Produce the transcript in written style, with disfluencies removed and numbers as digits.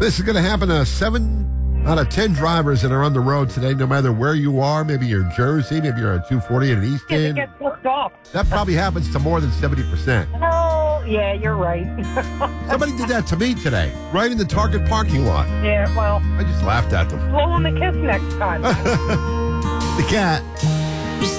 This is going to happen to 7 out of 10 drivers that are on the road today, no matter where you are. Maybe you're in Jersey, maybe you're at 240 in East Yeah, they End. get flipped off. That probably happens to more than 70%. Oh, yeah, you're right. Somebody did that to me today, right in the Target parking lot. Yeah, well, I just laughed at them. blow them a kiss next time. The cat.